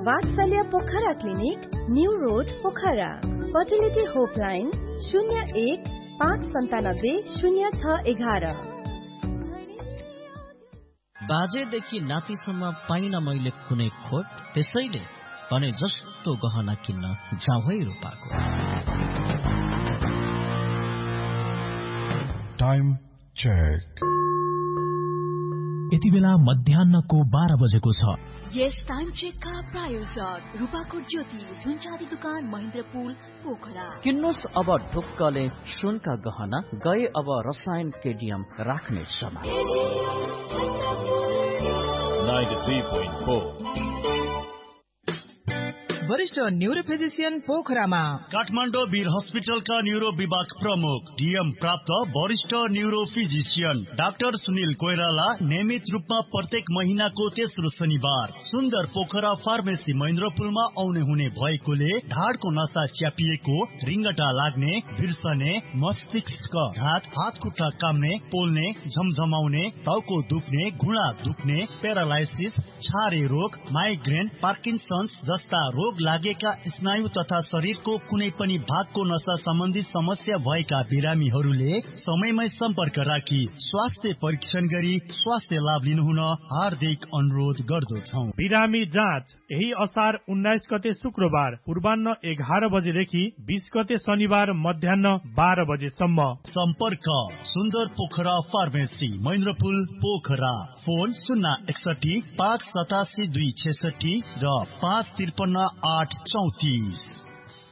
वात्सल्य Pokhara clinic, new road Pokhara. Fertility होपलाइन 01-597-0611। बाजेदेखि नातिसम्म पाइन मैले कुनै खोट, त्यसैले भने जस्तो गहना किन्न जाऊ है रूपाको। Time check. यति बेला मध्याह्नको 12 बजेको छ। यस टाइम चेकका प्रायोजक रूपाको ज्योति सुनचाँदी दुकान महेन्द्रपुल पोखरा। किन्नुस् अब ढुक्कले सुनका गहना, गए अब रसायन केडियम राख्ने समय। 93.4 वरिष्ठ न्यूरो फिजिशियन पोखरामा। काठमाडौँ वीर हस्पिटलका न्यूरो विभाग प्रमुख डीएम प्राप्त वरिष्ठ neuro physician doctor Sunil Koirala नियमित रूपमा प्रत्येक महिनाको तेस्रो शनिबार सुन्दर पोखरा फार्मेसी महेन्द्रपुलमा आउने हुने भएकोले ढाडको नसा च्यापिएको, रिङ्गटा लाग्ने, भिर्सने, मस्तिष्क घात, हात खुट्टा काम्ने, पोल्ने, झमझमाउने, टाउको दुख्ने, घुँडा दुख्ने, प्यारालाइसिस, छारे रोग, माइग्रेन, पार्किन्सन्स जस्ता रोग लागेका स्नायु तथा शरीरको कुनै पनि भागको नसा सम्बन्धी समस्या भएका बिरामीहरूले समयमै सम्पर्क राखी स्वास्थ्य परीक्षण गरी स्वास्थ्य लाभ लिनुहुन हार्दिक अनुरोध गर्दछौं। बिरामी जाँच यही असार 19 गते शुक्रबार पूर्वाह्न 11 बजेदेखि 20 गते शनिबार मध्याह्न 12 बजेसम्म। सम्पर्क सुन्दर पोखरा फार्मेसी महेन्द्रपुल पोखरा। फोन 061 587 266 र 553 834।